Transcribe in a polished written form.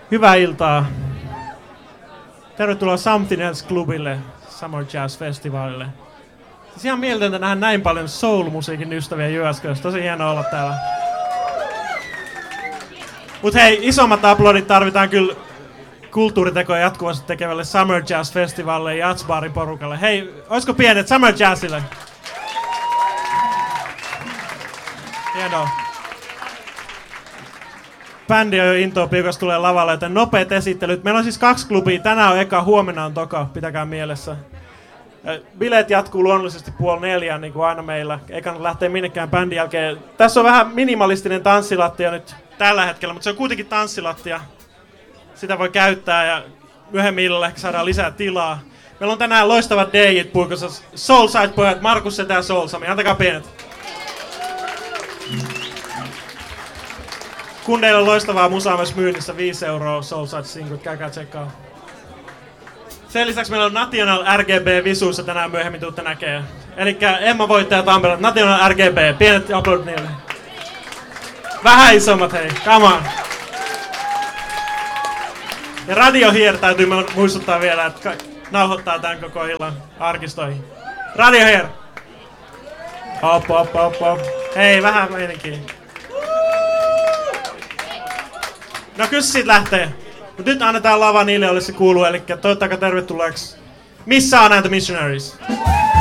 Hyvää iltaa. Tervetuloa Something Else-klubille, Summer Jazz Festivalille. Siis ihan mieletöntä nähdä näin paljon soul-musiikin ystäviä Jyväskylässä. Tosi hienoa olla täällä. Mut hei, isommat aplodit tarvitaan kyllä kulttuuritekoja jatkuvasti tekevälle Summer Jazz Festivalille ja Jazzbarin porukalle. Hei, oisko pienet Summer Jazzille? Hienoa. Bändi on jo intoa piukas tulee lavalle, joten nopeat esittelyt. Meillä on siis 2 klubia. Tänään on eka, huomenna on toka. Pitäkää mielessä. Bileet jatkuu luonnollisesti 3:30, niin kuin aina meillä. Ei kannata lähteä minnekään bändin jälkeen. Tässä on vähän minimalistinen tanssilattia nyt tällä hetkellä, mutta se on kuitenkin tanssilattia. Sitä voi käyttää ja myöhemmin illalla ehkä saadaan lisää tilaa. Meillä on tänään loistavat DJt puikossa. Soulside-pojat, Markus Setä ja Soulsami. Antakaa pienet. Kundeilla on loistavaa musaa myös myynnissä, 5 € Soulside-singlet, käykää tsekkaa. Sen lisäksi meillä on National RGB Visuissa tänään myöhemmin tuutte näkee. Elikkä Emma voittaja Tampereelta, National RGB, pienet aplodit niille. Vähän isommat hei, come on. Ja Radio Here täytyy muistuttaa vielä, että nauhoittaa tän koko illan arkistoihin. Radio Here! Hop. Hei, vähän meininkiä. No kyllä siitä lähtee. Mut nyt annetaan lava niille, joille se kuuluu, eli toivottakaa tervetulleeksi. Missä on näitä Missionaries?